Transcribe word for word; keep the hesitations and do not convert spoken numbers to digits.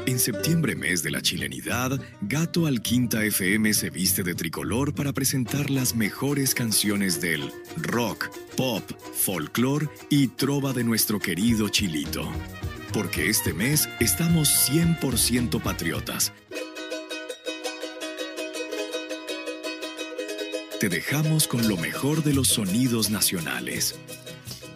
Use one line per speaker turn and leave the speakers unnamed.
En septiembre, mes de la chilenidad, Gato Alquinta F M se viste de tricolor para presentar las mejores canciones del rock, pop, folclor y trova de nuestro querido Chilito. Porque este mes estamos cien por ciento patriotas. Te dejamos con lo mejor de los sonidos nacionales.